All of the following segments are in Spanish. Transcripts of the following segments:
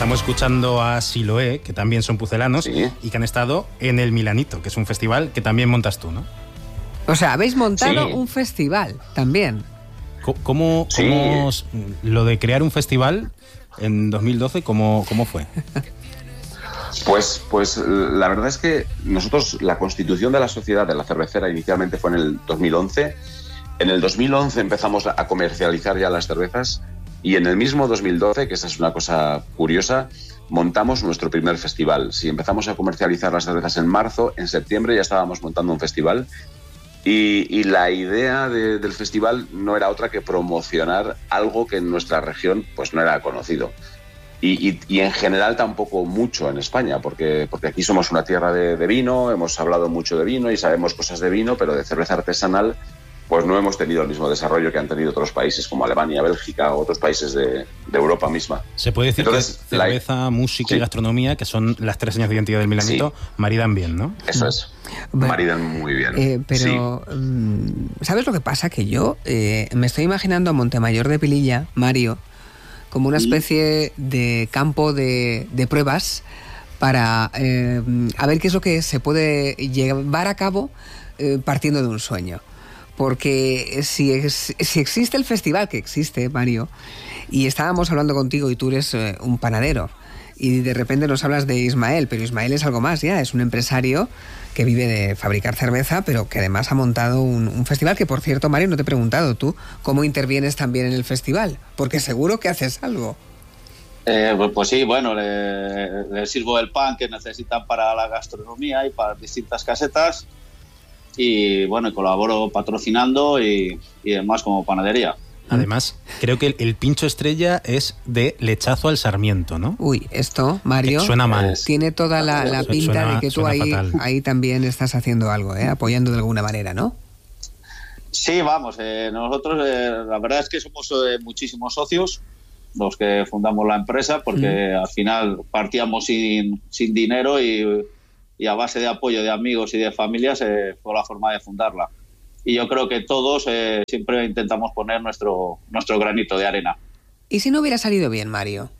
Estamos escuchando a Siloé, que también son pucelanos, sí, y que han estado en el Milanito, que es un festival que también montas tú, ¿no? O sea, habéis montado un festival también. ¿Cómo lo de crear un festival en 2012, cómo fue? Pues la verdad es que nosotros, la constitución de la sociedad de la cervecera inicialmente fue en el 2011. En el 2011 empezamos a comercializar ya las cervezas y en el mismo 2012, que esa es una cosa curiosa, montamos nuestro primer festival. Si empezamos a comercializar las cervezas en marzo, en septiembre ya estábamos montando un festival y la idea del festival no era otra que promocionar algo que en nuestra región pues no era conocido. Y en general tampoco mucho en España, porque aquí somos una tierra de vino, hemos hablado mucho de vino y sabemos cosas de vino, pero de cerveza artesanal pues no hemos tenido el mismo desarrollo que han tenido otros países como Alemania, Bélgica o otros países de Europa misma. Se puede decir que cerveza, música y gastronomía, que son las tres señas de identidad del Milanito, maridan bien, ¿no? Eso es. Maridan muy bien. Pero, ¿sabes lo que pasa? Que yo me estoy imaginando a Montemayor de Pililla, Mario, como una especie de campo de pruebas para a ver qué es lo que se puede llevar a cabo partiendo de un sueño. Porque si existe el festival, que existe, Mario, y estábamos hablando contigo y tú eres un panadero, y de repente nos hablas de Ismael, pero Ismael es algo más ya, es un empresario que vive de fabricar cerveza, pero que además ha montado un festival que, por cierto, Mario, no te he preguntado tú, ¿cómo intervienes también en el festival? Porque seguro que haces algo. Pues sí, bueno, le sirvo el pan que necesitan para la gastronomía y para distintas casetas. Y bueno, colaboro patrocinando y demás como panadería. Además, creo que el pincho estrella es de lechazo al sarmiento, ¿no? Uy, esto, Mario, suena mal. Tiene toda la pinta de que tú ahí también estás haciendo algo, apoyando de alguna manera, ¿no? Sí, vamos, nosotros la verdad es que somos muchísimos socios los que fundamos la empresa, porque al final partíamos sin dinero y a base de apoyo de amigos y de familias fue la forma de fundarla. Y yo creo que todos siempre intentamos poner nuestro granito de arena. ¿Y si no hubiera salido bien, Mario?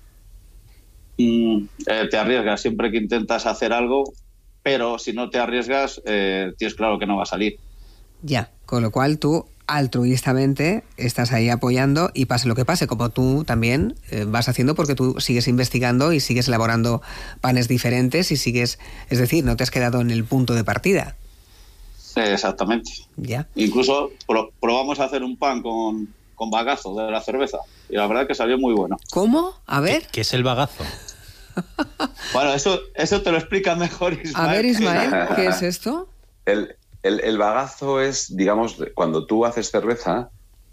Te arriesgas siempre que intentas hacer algo, pero si no te arriesgas, tienes claro que no va a salir. Ya, con lo cual tú altruistamente estás ahí apoyando y pase lo que pase, como tú también vas haciendo, porque tú sigues investigando y sigues elaborando panes diferentes y sigues, es decir, no te has quedado en el punto de partida. Exactamente. Ya. Incluso probamos a hacer un pan con bagazo de la cerveza y la verdad que salió muy bueno. ¿Cómo? A ver. ¿Qué es el bagazo? Bueno, eso te lo explica mejor Ismael. A ver, Ismael, ¿qué es esto? El bagazo es, digamos, cuando tú haces cerveza,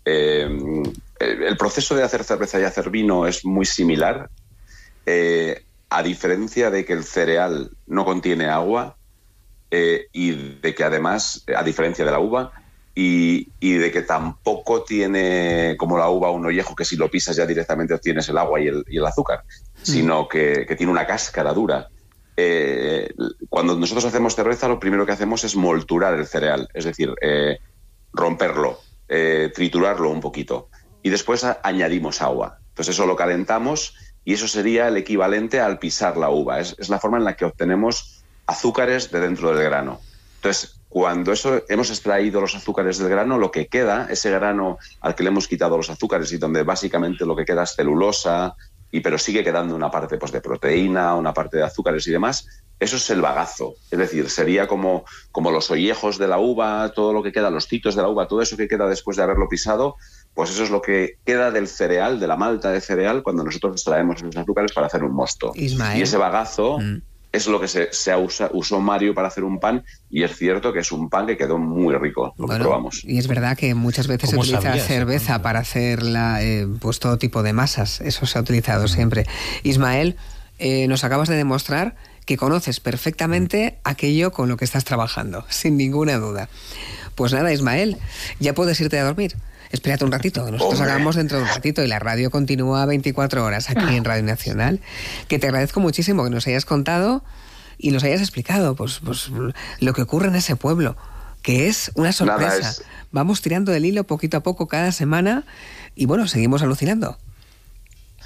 el proceso de hacer cerveza y hacer vino es muy similar, a diferencia de que el cereal no contiene agua y de que además, a diferencia de la uva, y de que tampoco tiene como la uva un ollejo que si lo pisas ya directamente obtienes el agua y el azúcar, sino que tiene una cáscara dura. Cuando nosotros hacemos cerveza, lo primero que hacemos es molturar el cereal, es decir, romperlo, triturarlo un poquito y después añadimos agua. Entonces eso lo calentamos y eso sería el equivalente al pisar la uva. Es la forma en la que obtenemos azúcares de dentro del grano. Entonces, cuando hemos extraído los azúcares del grano, lo que queda, ese grano al que le hemos quitado los azúcares y donde básicamente lo que queda es celulosa, pero sigue quedando una parte pues, de proteína, una parte de azúcares y demás, eso es el bagazo. Es decir, sería como los ollejos de la uva, todo lo que queda, los citos de la uva, todo eso que queda después de haberlo pisado, pues eso es lo que queda del cereal, de la malta de cereal, cuando nosotros extraemos los azúcares para hacer un mosto. Ismael. Y ese bagazo es lo que usó Mario para hacer un pan, y es cierto que es un pan que quedó muy rico, lo que probamos. Y es verdad que muchas veces se utiliza cerveza para hacer pues todo tipo de masas, eso se ha utilizado siempre. Ismael, nos acabas de demostrar que conoces perfectamente aquello con lo que estás trabajando, sin ninguna duda. Pues nada, Ismael, ya puedes irte a dormir. Espérate un ratito, que nosotros acabamos dentro de un ratito y la radio continúa 24 horas aquí en Radio Nacional. Que te agradezco muchísimo que nos hayas contado y nos hayas explicado pues lo que ocurre en ese pueblo, que es una sorpresa. Vamos tirando del hilo poquito a poco cada semana y bueno, seguimos alucinando.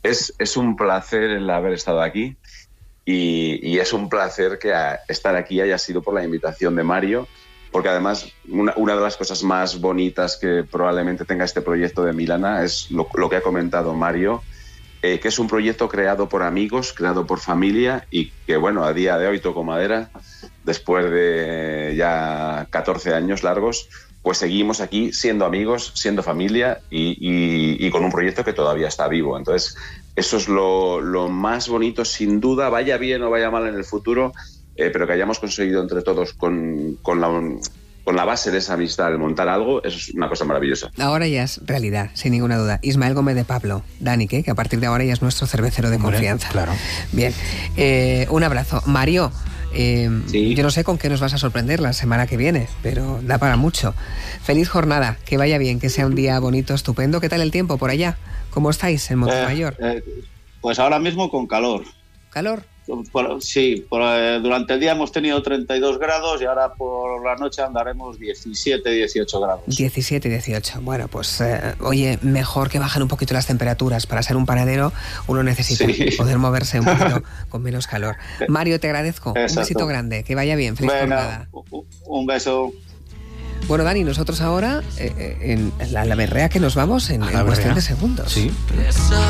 Es un placer el haber estado aquí y es un placer que estar aquí haya sido por la invitación de Mario, porque además una de las cosas más bonitas que probablemente tenga este proyecto de Milana es lo que ha comentado Mario, que es un proyecto creado por amigos, creado por familia y que, bueno, a día de hoy, toco madera, después de ya 14 años largos, pues seguimos aquí siendo amigos, siendo familia y con un proyecto que todavía está vivo. Entonces, eso es lo más bonito, sin duda, vaya bien o vaya mal en el futuro, pero que hayamos conseguido entre todos con la base de esa amistad, el montar algo, eso es una cosa maravillosa. Ahora ya es realidad, sin ninguna duda. Ismael Gómez de Pablo, Dani, que a partir de ahora ya es nuestro cervecero de confianza. Claro. Bien, un abrazo. Mario, sí. Yo no sé con qué nos vas a sorprender la semana que viene, pero da para mucho. Feliz jornada, que vaya bien, que sea un día bonito, estupendo. ¿Qué tal el tiempo por allá? ¿Cómo estáis en Montemayor? Pues ahora mismo con calor. ¿Calor? Durante el día hemos tenido 32 grados y ahora por la noche andaremos 17, 18 grados. 17, 18. Bueno, pues oye, mejor que bajen un poquito las temperaturas. Para ser un panadero uno necesita poder moverse un poquito con menos calor. Mario, te agradezco. Exacto. Un besito grande. Que vaya bien. Feliz jornada. Un beso. Bueno, Dani, nosotros ahora en la berrea que nos vamos en cuestión de segundos. Sí.